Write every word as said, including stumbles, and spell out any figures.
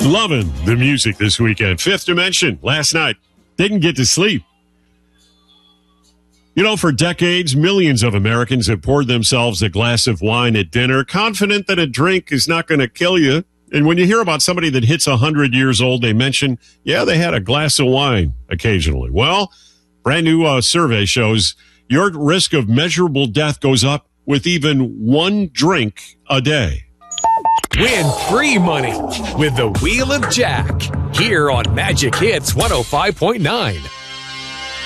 Loving the music this weekend. Fifth Dimension last night. Didn't get to sleep. You know, for decades, millions of Americans have poured themselves a glass of wine at dinner, confident that a drink is not going to kill you. And when you hear about somebody that hits one hundred years old, they mention, yeah, they had a glass of wine occasionally. Well, brand new uh, survey shows your risk of measurable death goes up with even one drink a day. Win free money with the Wheel of Jack here on Magic Hits one oh five point nine.